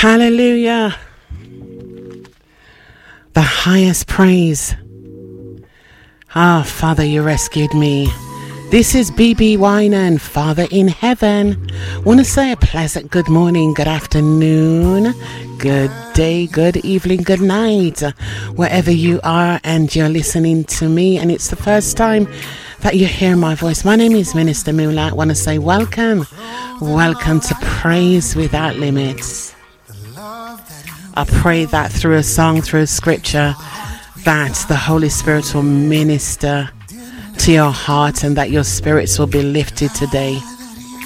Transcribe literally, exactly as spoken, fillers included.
Hallelujah. The highest praise. Ah, Father, you rescued me. This is B B Winan, Father in Heaven. Want to say a pleasant good morning, good afternoon, good day, good evening, good night, wherever you are and you're listening to me and it's the first time that you hear my voice. My name is Minister Mula. I want to say welcome. Welcome to Praise Without Limits. I pray that through a song, through a scripture, that the Holy Spirit will minister to your heart and that your spirits will be lifted today.